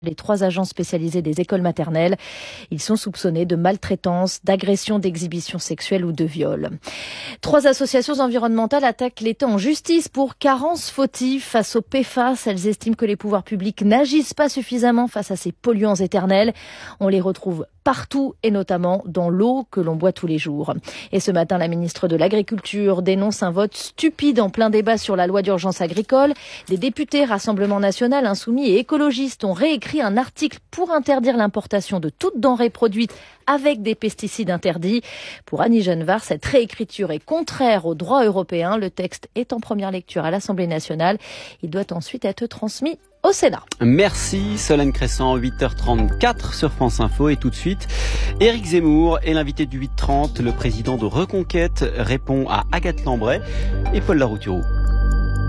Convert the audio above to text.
Les 3 agents spécialisés des écoles maternelles. Ils sont soupçonnés de maltraitance, d'agression, d'exhibition sexuelle ou de viol. 3 associations environnementales attaquent l'État en justice pour carence fautive face aux PFAS. Elles estiment que les pouvoirs publics n'agissent pas suffisamment face à ces polluants éternels. On les retrouve partout et notamment dans l'eau que l'on boit tous les jours. Et ce matin, la ministre de l'Agriculture dénonce un vote stupide en plein débat sur la loi d'urgence agricole. Des députés Rassemblement national, Insoumis et écologistes ont réécrit un article pour interdire l'importation de toute denrée produite avec des pesticides interdits. Pour Annie Genevard, cette réécriture est contraire au droit européen. Le texte est en première lecture à l'Assemblée nationale. Il doit ensuite être transmis au Sénat. Merci Solène Crescent, 8h34 sur France Info. Et tout de suite, Éric Zemmour est l'invité du 8h30. Le président de Reconquête répond à Agathe Lambray et Paul Larouturou.